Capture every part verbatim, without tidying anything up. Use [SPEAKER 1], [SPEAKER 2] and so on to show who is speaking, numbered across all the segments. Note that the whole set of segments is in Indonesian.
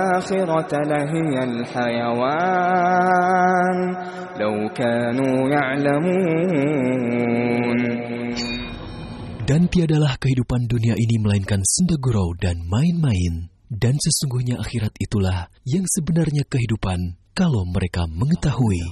[SPEAKER 1] الآخرة لهي الحيوان لو كانوا يعلمون.
[SPEAKER 2] Dan tiadalah kehidupan dunia ini melainkan senda gurau dan main-main. Dan sesungguhnya akhirat itulah yang sebenarnya kehidupan kalau mereka mengetahui.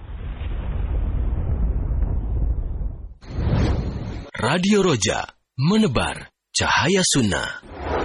[SPEAKER 2] Radio Roja, menebar cahaya sunnah.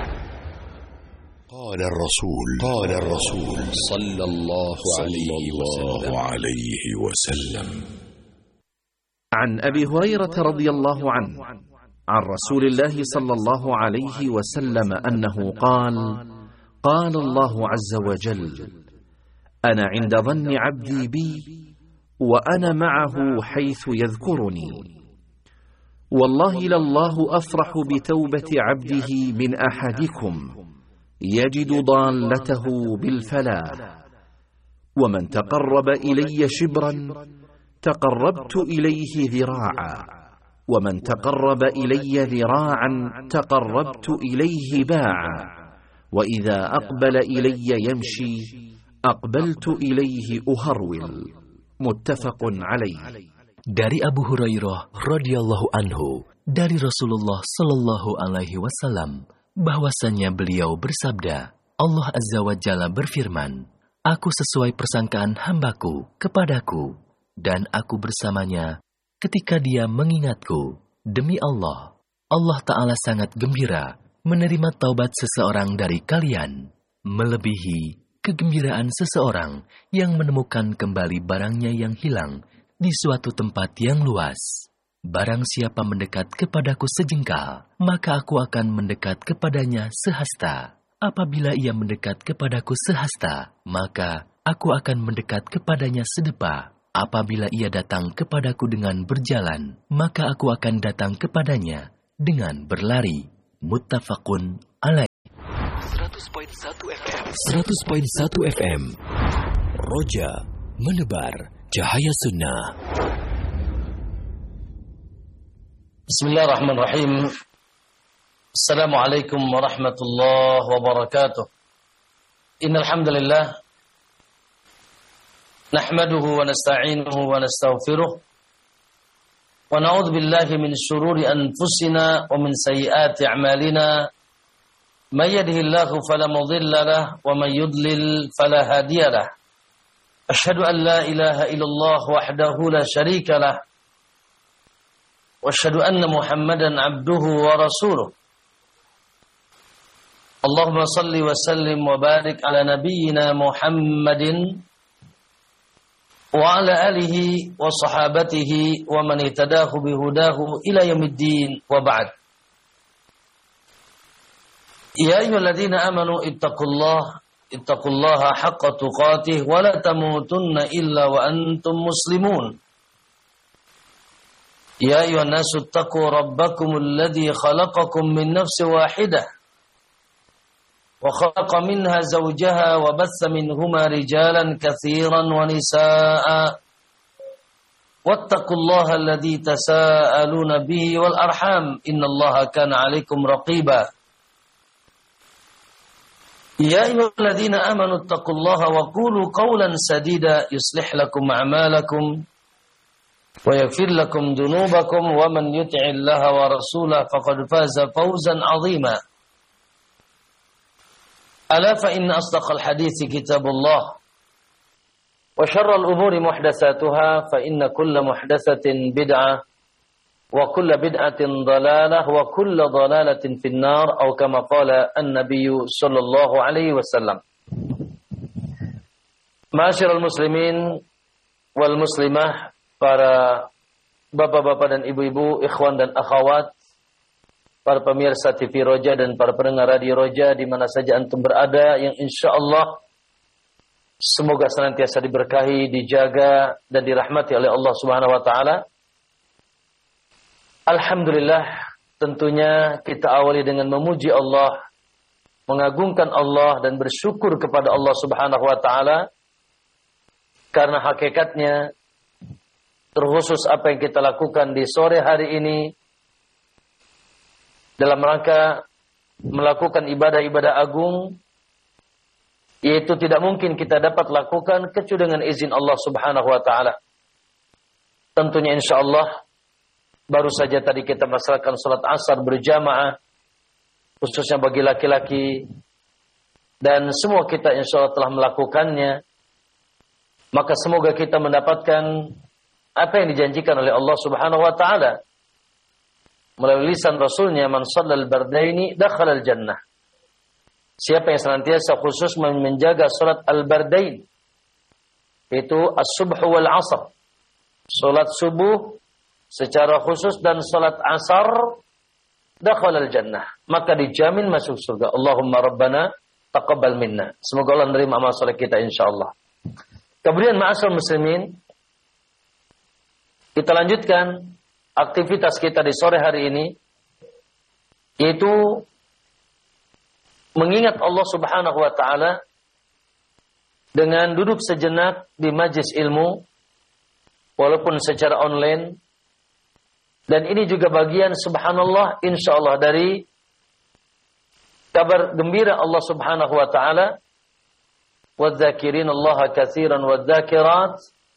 [SPEAKER 3] قال الرسول قال الرسول صلى الله عليه وسلم
[SPEAKER 4] عن أبي هريرة رضي الله عنه عن رسول الله صلى الله عليه وسلم أنه قال قال الله عز وجل أنا عند ظن عبدي بي وأنا معه حيث يذكرني والله لله أفرح بتوبة عبده من أحدكم يجد ضالته بالفلاح ومن تقرب إلي شبرا تقربت إليه ذراعا ومن تقرب إلي ذراعا تقربت إليه باعا وإذا أقبل إلي يمشي أقبلت إليه أهرول متفق عليه.
[SPEAKER 2] Dari Abu Hurairah radhiyallahu anhu dari Rasulullah sallallahu alaihi wasallam bahwasannya beliau bersabda, Allah Azza wa Jalla berfirman, aku sesuai persangkaan hambaku kepadaku dan aku bersamanya ketika dia mengingatku. Demi Allah, Allah Ta'ala sangat gembira menerima taubat seseorang dari kalian, melebihi kegembiraan seseorang yang menemukan kembali barangnya yang hilang di suatu tempat yang luas. Barang siapa mendekat kepadaku sejengkal, maka aku akan mendekat kepadanya sehasta. Apabila ia mendekat kepadaku sehasta, maka aku akan mendekat kepadanya sedepa. Apabila ia datang kepadaku dengan berjalan, maka aku akan datang kepadanya dengan berlari. Muttafaqun alaih. seratus koma satu F M seratus koma satu F M Roja, menebar cahaya sunnah.
[SPEAKER 5] Bismillahirrahmanirrahim. Assalamualaikum warahmatullahi wabarakatuh. Innal hamdalillah nahmaduhu wa nasta'inuhu wa nastaghfiruh wa na'udzu billahi min shururi anfusina wa min sayyiati a'malina. May yahdihillahu fala mudilla lahu wa may yudlil fala hadiya lahu. Asyhadu an la ilaha illallah wahdahu la syarika lahu wa asyhadu anna Muhammadan abduhu wa rasuluh. Allahumma salli wa sallim wa barik ala nabiyyina Muhammadin wa ala alihi wa sahabatihi wa man ittadahu bihudahu ila yaumiddin wa ba'd. Ya ayyuhalladzina amanu ittaqullaha ittaqullaha haqqa tuqatih wa la tamutunna illa wa antum muslimun. Ya ayyuhan nasu ittaqu rabbakumul ladzi khalaqakum min nafsin wahidah wa khalaqa minha zawjaha wa bassa minhuma rijalan katsiran wa nisaa'a wattaqullaha alladzi tasaaluna bihi wal arham innallaha kana 'alaikum raqiba. Ya ayyuhalladzina amanu ittaqullaha wa qulu qawlan sadida yuslih lakum a'malakum wa yaghfir lakum dhunubakum wa man yuti'illaha wa rasulahu faqad faza fawzan 'azima. Ala fa inna asdaqal hadithi kitabullah wa syarral umuri muhdatsatuha fa inna kulla muhdatsatin bid'ah wa kulla bid'atin dhalalah wa kulla dhalalatin finnar atau kama qala an-nabiy sallallahu alaihi wasallam. Ma'asyiral muslimin wal muslimah, para bapak-bapak dan ibu-ibu, ikhwan dan akhwat, para pemirsa T V Roja dan para pendengar Radio Roja di mana saja antum berada, yang insyaallah semoga senantiasa diberkahi, dijaga dan dirahmati oleh Allah Subhanahu wa taala. Alhamdulillah, tentunya kita awali dengan memuji Allah, mengagungkan Allah dan bersyukur kepada Allah Subhanahu wa taala karena hakikatnya terkhusus apa yang kita lakukan di sore hari ini dalam rangka melakukan ibadah-ibadah agung yaitu tidak mungkin kita dapat lakukan kecuali dengan izin Allah Subhanahu wa taala. Tentunya insyaallah baru saja tadi kita melaksanakan salat asar berjamaah khususnya bagi laki-laki, dan semua kita insyaallah telah melakukannya. Maka semoga kita mendapatkan apa yang dijanjikan oleh Allah Subhanahu wa taala melalui lisan Rasulnya, man shallal bardaini dakhala al-jannah. Siapa yang senantiasa khusus menjaga salat al-bardain, itu as-subh wal asr, salat subuh secara khusus dan salat asar, dakhala al-jannah, maka dijamin masuk surga. Allahumma rabbana taqabbal minna. Semoga Allah menerima amal saleh kita insyaallah. Kemudian ma'asyiral muslimin, kita lanjutkan aktivitas kita di sore hari ini, yaitu mengingat Allah Subhanahu wa taala dengan duduk sejenak di majlis ilmu walaupun secara online. Dan ini juga bagian subhanallah insyaallah dari kabar gembira Allah Subhanahu wa taala, wadzakirin-allaha katsiran wadzakirat,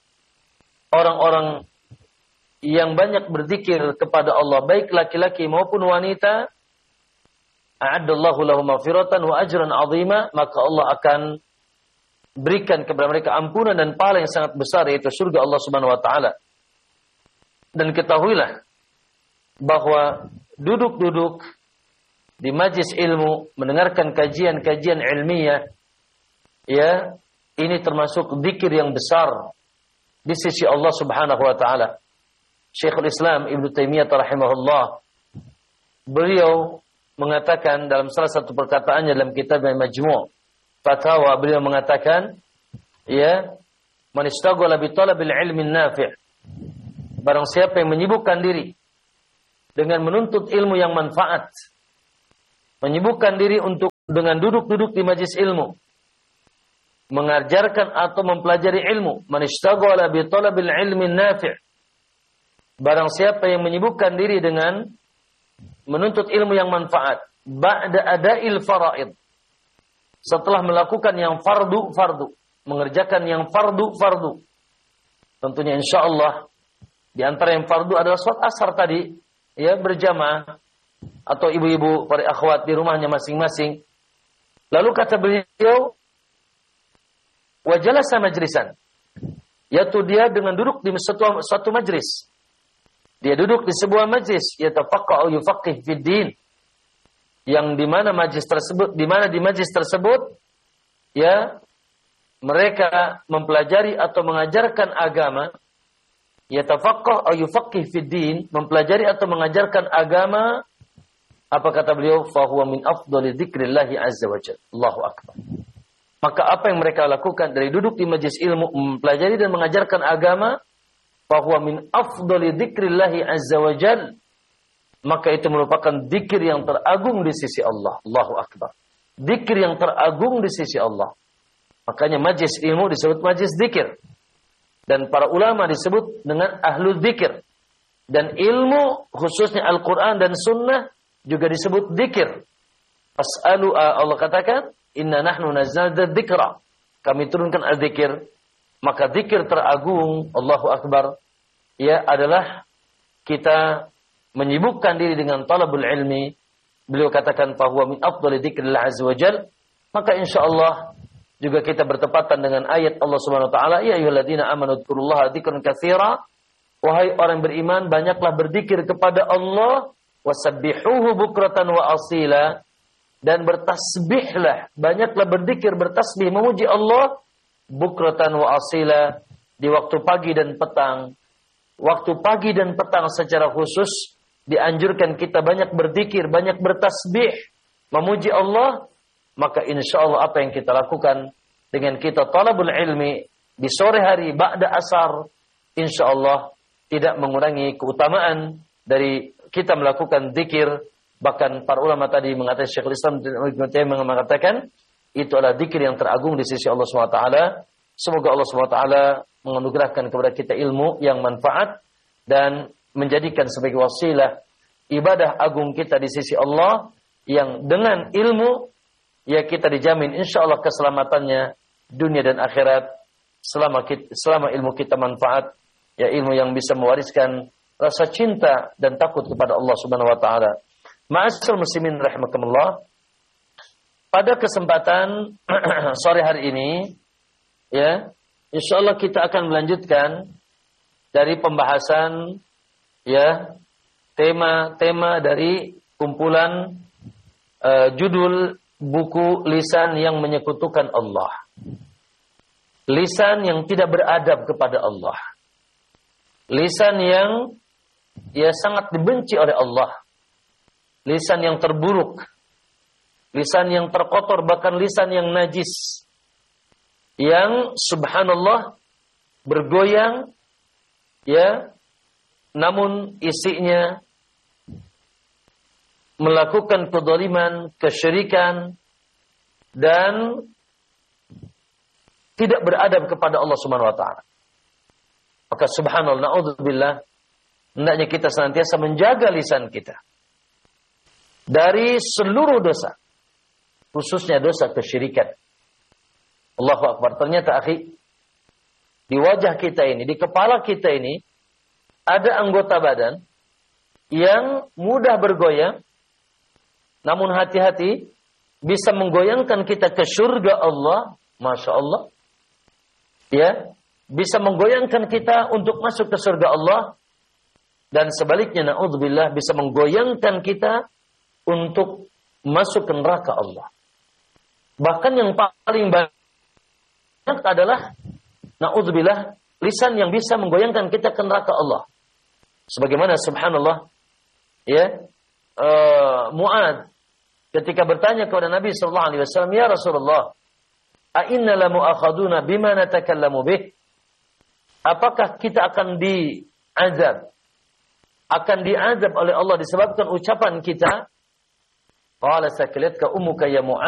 [SPEAKER 5] orang-orang yang banyak berzikir kepada Allah baik laki-laki maupun wanita, a'addallahu lahum maghfiratan wa ajran 'azima, maka Allah akan berikan kepada mereka ampunan dan pahala yang sangat besar, yaitu surga Allah Subhanahu wa taala. Dan ketahuilah bahwa duduk-duduk di majlis ilmu mendengarkan kajian-kajian ilmiah, ya, ini termasuk zikir yang besar di sisi Allah Subhanahu wa taala. Syekhul Islam Ibnu Taimiyah rahimahullah, beliau mengatakan dalam salah satu perkataannya dalam kitab Majmu' Fatawa, beliau mengatakan, ya, man ishtaghala bi talabil ilmi nafi', barang siapa yang menyibukkan diri dengan menuntut ilmu yang manfaat, menyibukkan diri untuk dengan duduk-duduk di majlis ilmu, mengajarkan atau mempelajari ilmu, man ishtaghala bi talabil ilmi nafi', barang siapa yang menyibukkan diri dengan menuntut ilmu yang manfaat, ba'da ada'il fara'id, setelah melakukan yang fardu-fardu, mengerjakan yang fardu-fardu. Tentunya insyaallah di antara yang fardu adalah salat asar tadi, ya, berjamaah, atau ibu-ibu para akhwat di rumahnya masing-masing. Lalu kata beliau, wa jalasa majlisan, yaitu dia dengan duduk di suatu, suatu majlis. Dia duduk di sebuah majlis, yatafaqqahu yufaqqih fid din, yang di mana majlis tersebut, di mana di majlis tersebut, ya, mereka mempelajari atau mengajarkan agama. Yatafaqqah aw yufaqqih fid din, mempelajari atau mengajarkan agama. Apa kata beliau? Fa huwa min afdhali dzikrillah azza wa jalla. Allahu akbar. Maka apa yang mereka lakukan dari duduk di majlis ilmu, mempelajari dan mengajarkan agama, fa huwa min afdhali dzikrillah azza wa jalla, maka itu merupakan zikir yang teragung di sisi Allah. Allahu akbar. Zikir yang teragung di sisi Allah. Makanya majlis ilmu disebut majlis zikir. Dan para ulama disebut dengan ahlul zikir. Dan ilmu khususnya Al-Quran dan Sunnah juga disebut zikir. As'alu, Allah katakan, inna nahnu nazzalna dzikra, kami turunkan al-zikir. Maka zikir teragung, Allahu akbar, ya, adalah kita menyibukkan diri dengan talabul ilmi. Beliau katakan fahuwa min afdali dzikrillah azza wajal. Maka insyaallah juga kita bertepatan dengan ayat Allah Subhanahu wa taala, ya ayyuhalladzina amanu dzkurullaha dzikran katsira, wahai orang beriman, banyaklah berzikir kepada Allah, wasabbihuhu bukratan wa asila, dan bertasbihlah, banyaklah berzikir, bertasbih, memuji Allah, bukratan wa asila, di waktu pagi dan petang. Waktu pagi dan petang secara khusus dianjurkan kita banyak berzikir, banyak bertasbih, memuji Allah. Maka insya Allah apa yang kita lakukan dengan kita talabul ilmi di sore hari ba'da asar, insya Allah tidak mengurangi keutamaan dari kita melakukan zikir. Bahkan para ulama tadi mengatakan, Syekhul Islam Ibnu Taimiyah mengatakan, itu adalah zikir yang teragung di sisi Allah subhanahu wa taala. Semoga Allah subhanahu wa taala menganugerahkan kepada kita ilmu yang manfaat dan menjadikan sebagai wasilah ibadah agung kita di sisi Allah, yang dengan ilmu ya kita dijamin insya Allah keselamatannya dunia dan akhirat selama kita, selama ilmu kita manfaat, ya ilmu yang bisa mewariskan rasa cinta dan takut kepada Allah Subhanahu wa taala. Ma'asyiral muslimin rahimakumullah. Pada kesempatan sore hari ini, ya, insya Allah kita akan melanjutkan dari pembahasan, ya, tema-tema dari kumpulan uh, judul buku lisan yang menyekutukan Allah. Lisan yang tidak beradab kepada Allah. Lisan yang ya sangat dibenci oleh Allah. Lisan yang terburuk. Lisan yang terkotor, bahkan lisan yang najis. Yang subhanallah bergoyang, ya, namun isinya melakukan kedzaliman, kesyirikan, dan tidak beradab kepada Allah Subhanahu wa taala. Maka subhanallah, naudzubillah, hendaknya kita senantiasa menjaga lisan kita dari seluruh dosa, khususnya dosa kesyirikan. Allahu Akbar. Ternyata akhi, di wajah kita ini, di kepala kita ini ada anggota badan yang mudah bergoyang, namun hati-hati bisa menggoyangkan kita ke surga Allah, Masya Allah. Ya, bisa menggoyangkan kita untuk masuk ke surga Allah, dan sebaliknya naudzubillah bisa menggoyangkan kita untuk masuk ke neraka Allah. Bahkan yang paling banyak adalah naudzubillah lisan yang bisa menggoyangkan kita ke neraka Allah. Sebagaimana subhanallah, ya, uh, Mu'ad ketika bertanya kepada Nabi sallallahu alaihi wasallam, "Ya Rasulullah, a inna la mu'akhaduna bima natakallamu bih?" Apakah kita akan diazab? Akan diazab oleh Allah disebabkan ucapan kita? Qala sakilatka ummuka ya Mu'ad.